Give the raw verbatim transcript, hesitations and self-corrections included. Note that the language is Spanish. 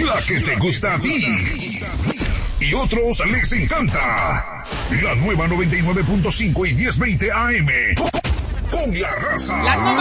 la que te gusta a ti. Y otros les encanta. La nueva noventa y nueve punto cinco y diez veinte A M. Con la raza. La